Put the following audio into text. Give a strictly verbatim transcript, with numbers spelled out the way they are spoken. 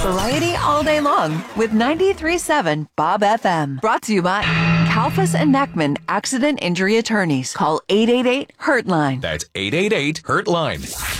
Variety all day long with ninety-three point seven Bob F M. Brought to you by Kalfas and Neckman Accident Injury Attorneys. Call eight eight eight, HURT-LINE. That's eight eight eight, HURT-LINE.